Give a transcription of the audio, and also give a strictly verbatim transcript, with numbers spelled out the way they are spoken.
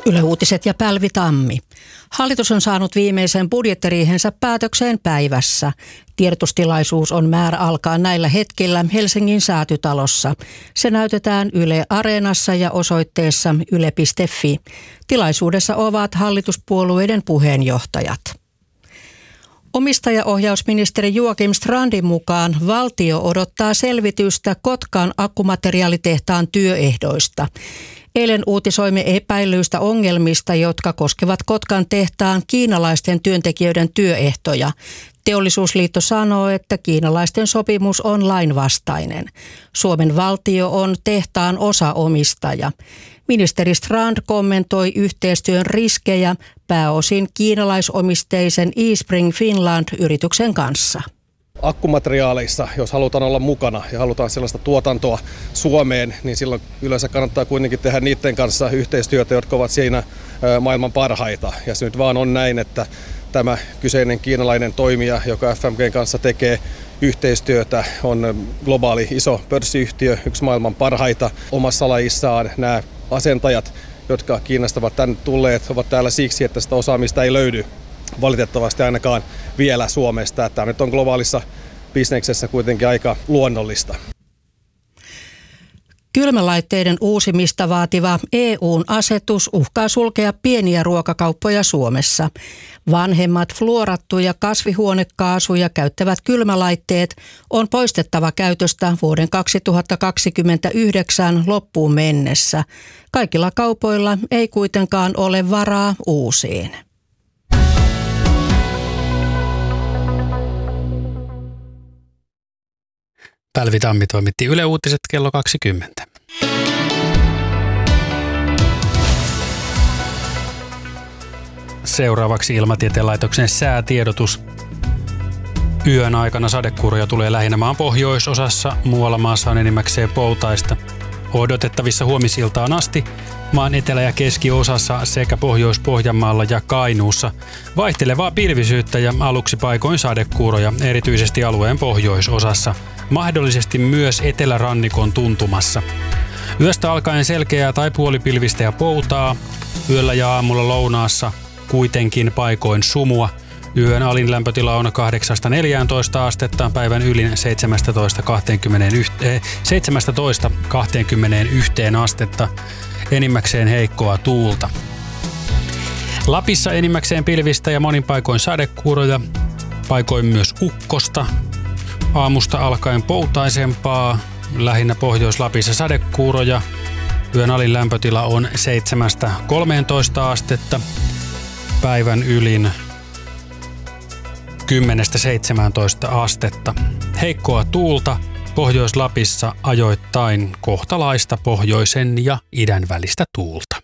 Yle Uutiset ja Pälvi Tammi. Hallitus on saanut viimeisen budjettiriihensä päätökseen päivässä. Tiedotustilaisuus on määrä alkaa näillä hetkillä Helsingin Säätytalossa. Se näytetään Yle Areenassa ja osoitteessa yle piste fi. Tilaisuudessa ovat hallituspuolueiden puheenjohtajat. Omistajaohjausministeri Joakim Strandin mukaan valtio odottaa selvitystä Kotkan akkumateriaalitehtaan työehdoista. Eilen uutisoimme epäilyistä ongelmista, jotka koskevat Kotkan tehtaan kiinalaisten työntekijöiden työehtoja. Teollisuusliitto sanoo, että kiinalaisten sopimus on lainvastainen. Suomen valtio on tehtaan osaomistaja. Ministeri Strand kommentoi yhteistyön riskejä pääosin kiinalaisomisteisen eSpring Finland-yrityksen kanssa. Akkumateriaaleissa, jos halutaan olla mukana ja halutaan sellaista tuotantoa Suomeen, niin silloin yleensä kannattaa kuitenkin tehdä niiden kanssa yhteistyötä, jotka ovat siinä maailman parhaita. Ja se nyt vaan on näin, että tämä kyseinen kiinalainen toimija, joka F M G:n kanssa tekee yhteistyötä, on globaali iso pörssiyhtiö, yksi maailman parhaita omassa lajissaan. Nämä asentajat, jotka Kiinasta ovat tänne tulleet, ovat täällä siksi, että sitä osaamista ei löydy valitettavasti ainakaan vielä Suomesta. Tämä nyt on globaalissa bisneksessä kuitenkin aika luonnollista. Kylmälaitteiden uusimista vaativa E U:n asetus uhkaa sulkea pieniä ruokakauppoja Suomessa. Vanhemmat fluorattuja kasvihuonekaasuja käyttävät kylmälaitteet on poistettava käytöstä vuoden kaksituhattakaksikymmentäyhdeksän loppuun mennessä. Kaikilla kaupoilla ei kuitenkaan ole varaa uusiin. Pälvi Tammi toimitti Yle Uutiset kello kaksikymmentä. Seuraavaksi Ilmatieteen laitoksen säätiedotus. Yön aikana sadekuuroja tulee lähinnä maan pohjoisosassa, muualla maassa on enimmäkseen poutaista. Odotettavissa huomisiltaan asti maan etelä- ja keskiosassa sekä Pohjois-Pohjanmaalla ja Kainuussa vaihtelevaa pilvisyyttä ja aluksi paikoin sadekuuroja, erityisesti alueen pohjoisosassa. Mahdollisesti myös etelärannikon tuntumassa. Yöstä alkaen selkeää tai puolipilvistä ja poutaa. Yöllä ja aamulla lounaassa kuitenkin paikoin sumua. Yön alin lämpötila on kahdeksasta neljääntoista astetta, päivän ylin seitsemästätoista kahteenkymmeneenyhteen astetta. Enimmäkseen heikkoa tuulta. Lapissa enimmäkseen pilvistä ja monin paikoin sadekuuroja, paikoin myös ukkosta. Aamusta alkaen poutaisempaa, lähinnä Pohjois-Lapissa sadekuuroja. Yön alin lämpötila on seitsemästä kolmeentoista astetta, päivän ylin kymmenestä seitsemääntoista astetta. Heikkoa tuulta, Pohjois-Lapissa ajoittain kohtalaista pohjoisen ja idän välistä tuulta.